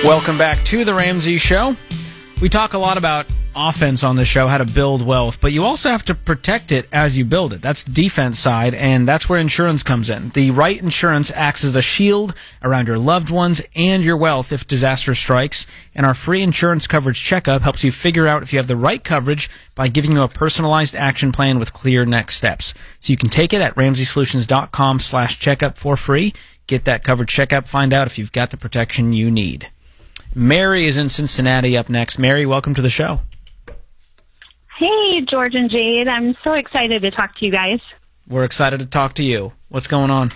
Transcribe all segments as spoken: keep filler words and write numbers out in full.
Welcome back to the Ramsey Show. We talk a lot about offense on the show, how to build wealth, but you also have to protect it as you build it. That's the defense side, and that's where insurance comes in. The right insurance acts as a shield around your loved ones and your wealth if disaster strikes, and our free insurance coverage checkup helps you figure out if you have the right coverage by giving you a personalized action plan with clear next steps. So you can take it at ramsey solutions dot com slash checkup for free. Get that coverage checkup, find out if you've got the protection you need. Mary is in Cincinnati up next. Mary, welcome to the show. Hey, George and Jade. I'm so excited to talk to you guys. We're excited to talk to you. What's going on?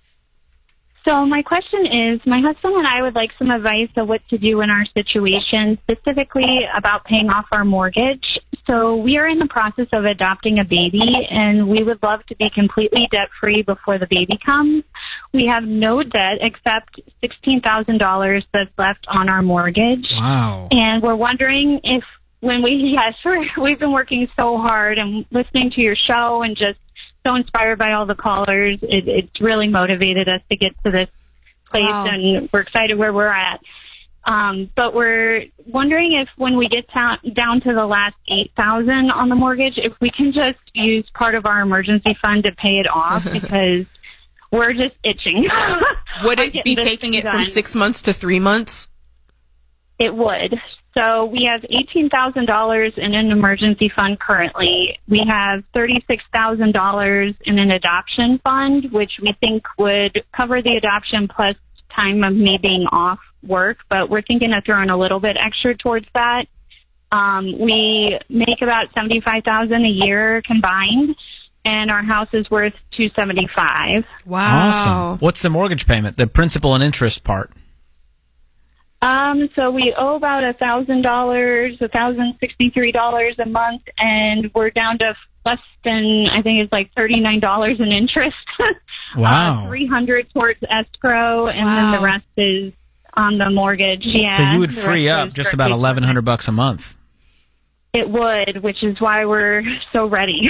So my question is, my husband and I would like some advice of what to do in our situation, specifically about paying off our mortgage. So we are in the process of adopting a baby, and we would love to be completely debt-free before the baby comes. We have no debt except sixteen thousand dollars that's left on our mortgage. Wow. And we're wondering if when we, yes, we're, we've been working so hard and listening to your show and just so inspired by all the callers. It, it's really motivated us to get to this place, wow. And we're excited where we're at. Um, but we're wondering if when we get ta- down to the last eight thousand dollars on the mortgage, if we can just use part of our emergency fund to pay it off because we're just itching. Would it be taking it done. From six months to three months? It would. So we have eighteen thousand dollars in an emergency fund currently. We have thirty-six thousand dollars in an adoption fund, which we think would cover the adoption plus time of me being off work, but we're thinking of throwing a little bit extra towards that. Um, we make about seventy-five thousand dollars a year combined, and our house is worth two hundred seventy-five thousand dollars. Wow. Awesome. What's the mortgage payment, the principal and interest part? Um, so we owe about a thousand dollars, a thousand sixty-three dollars a month, and we're down to less than, I think it's like thirty-nine dollars in interest. Wow. uh, three hundred towards escrow, and wow. then the rest is on the mortgage. Yeah. So you would free up just about eleven hundred bucks a month. It would, which is why we're so ready.